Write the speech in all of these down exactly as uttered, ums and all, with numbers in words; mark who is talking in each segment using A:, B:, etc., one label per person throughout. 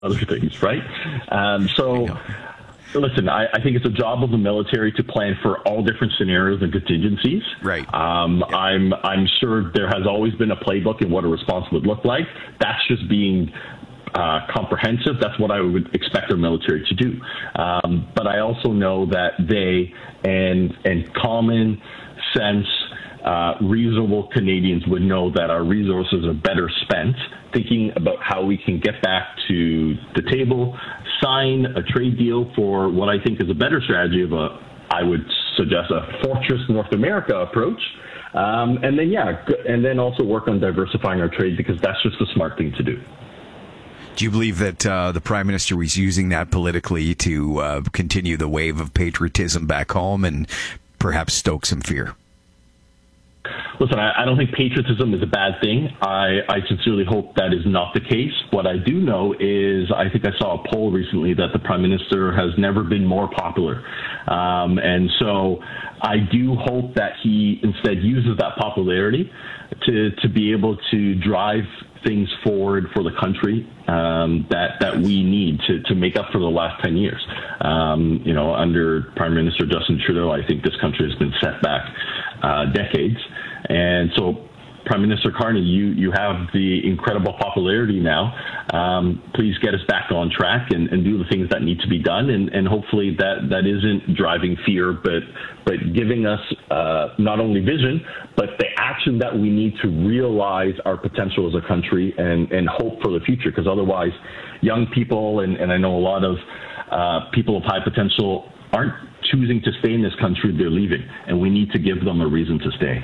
A: other things, right? Um, so, listen, I, I think it's a job of the military to plan for all different scenarios and contingencies.
B: Right.
A: Um,
B: yeah.
A: I'm I'm sure there has always been a playbook in what a response would look like. That's just being uh, comprehensive. That's what I would expect our military to do. Um, but I also know that they and and common sense, uh, reasonable Canadians would know that our resources are better spent thinking about how we can get back to the table, sign a trade deal for what I think is a better strategy of a, I would suggest, a Fortress North America approach. Um, and then, yeah, and then also work on diversifying our trade because that's just the smart thing to do.
B: Do you believe that uh, the Prime Minister was using that politically to uh, continue the wave of patriotism back home and perhaps stoke some fear?
A: Listen, I, I don't think patriotism is a bad thing. I, I sincerely hope that is not the case. What I do know is I think I saw a poll recently that the Prime Minister has never been more popular. Um, and so I do hope that he instead uses that popularity to, to be able to drive things forward for the country um, that that we need to, to make up for the last ten years. Um, you know, under Prime Minister Justin Trudeau, I think this country has been set back uh, decades. And so, Prime Minister Carney, you, you have the incredible popularity now. Um, please get us back on track and, and do the things that need to be done. And, and hopefully that, that isn't driving fear, but but giving us uh, not only vision, but the action that we need to realize our potential as a country and, and hope for the future. Because otherwise, young people, and, and I know a lot of uh, people of high potential aren't choosing to stay in this country, they're leaving. And we need to give them a reason to stay.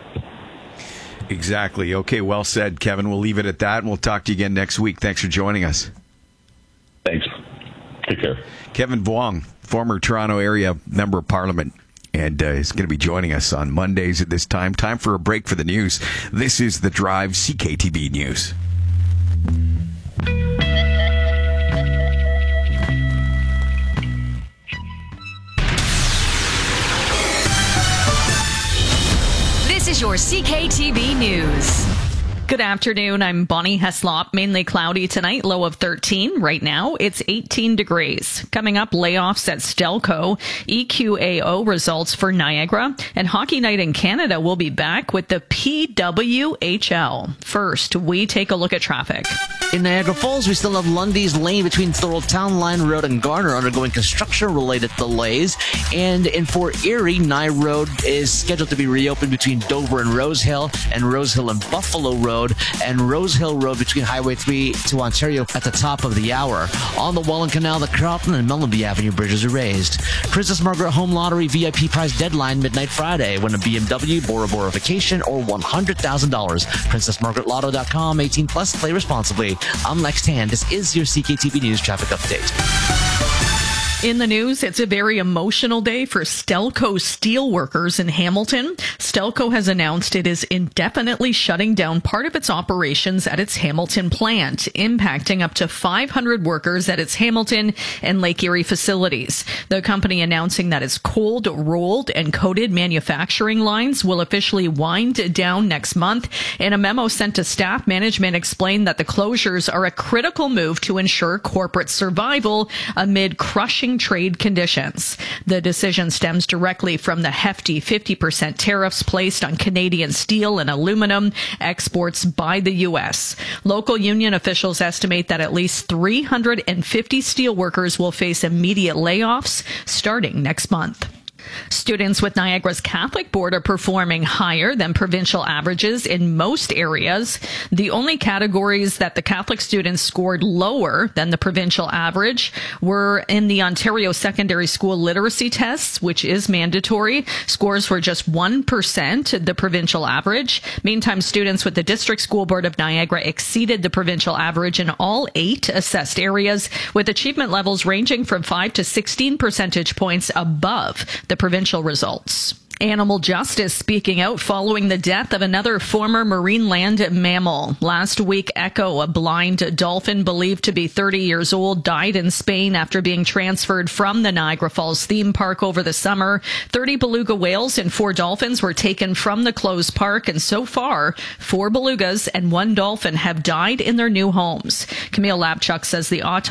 B: Exactly. Okay, well said, Kevin. We'll leave it at that, and we'll talk to you again next week. Thanks for joining us.
A: Thanks. Take care.
B: Kevin Vuong, former Toronto area member of Parliament, and uh, is going to be joining us on Mondays at this time. Time for a break for the news. This is The Drive, C K T B News.
C: This is your C K T B News. Good afternoon. I'm Bonnie Heslop. Mainly cloudy tonight, low of thirteen. Right now, it's eighteen degrees. Coming up, layoffs at Stelco, E Q A O results for Niagara, and Hockey Night in Canada will be back with the P W H L. First, we take a look at traffic.
D: In Niagara Falls, we still have Lundy's Lane between Thorold Town Line Road and Garner undergoing construction-related delays. And in Fort Erie, Nye Road is scheduled to be reopened between Dover and Rosehill, and Rosehill and Buffalo Road, and Rosehill Road between Highway three to Ontario at the top of the hour. On the Welland Canal, the Carlton and Mellenby Avenue bridges are raised. Princess Margaret Home Lottery V I P prize deadline midnight Friday. Win a B M W, Bora Bora vacation, or one hundred thousand dollars. princess margaret lotto dot com. eighteen plus. Play responsibly. I'm Lex Tan. This is your C K T V News traffic update.
C: In the news, it's a very emotional day for Stelco steelworkers in Hamilton. Stelco has announced it is indefinitely shutting down part of its operations at its Hamilton plant, impacting up to five hundred workers at its Hamilton and Lake Erie facilities. The company announcing that its cold, rolled, and coated manufacturing lines will officially wind down next month. In a memo sent to staff, management explained that the closures are a critical move to ensure corporate survival amid crushing trade conditions. The decision stems directly from the hefty fifty percent tariffs placed on Canadian steel and aluminum exports by the U S. Local union officials estimate that at least three hundred fifty steelworkers will face immediate layoffs starting next month. Students with Niagara's Catholic Board are performing higher than provincial averages in most areas. The only categories that the Catholic students scored lower than the provincial average were in the Ontario Secondary School Literacy Tests, which is mandatory. Scores were just one percent, the provincial average. Meantime, students with the District School Board of Niagara exceeded the provincial average in all eight assessed areas, with achievement levels ranging from five to sixteen percentage points above the provincial results. Animal Justice speaking out following the death of another former marine land mammal. Last week, Echo, a blind dolphin believed to be thirty years old, died in Spain after being transferred from the Niagara Falls theme park over the summer. thirty beluga whales and four dolphins were taken from the closed park, and so far, four belugas and one dolphin have died in their new homes. Camille Lapchuk says the autopsy